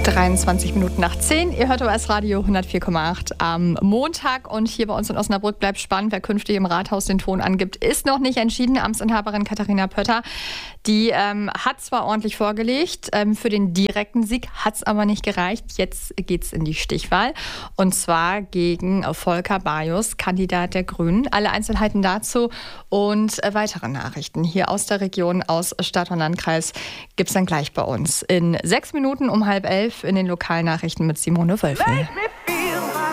23 Minuten nach 10. Ihr hört OS Radio 104,8 am Montag. Und hier bei uns in Osnabrück bleibt spannend, wer künftig im Rathaus den Ton angibt. Ist noch nicht entschieden. Amtsinhaberin Katharina Pötter, die hat zwar ordentlich vorgelegt, für den direkten Sieg hat es aber nicht gereicht. Jetzt geht es in die Stichwahl. Und zwar gegen Volker Bajus, Kandidat der Grünen. Alle Einzelheiten dazu und weitere Nachrichten hier aus der Region, aus Stadt und Landkreis, gibt es dann gleich bei uns. In 6 Minuten um 10:30 in den Lokalnachrichten mit Simone Wölfel.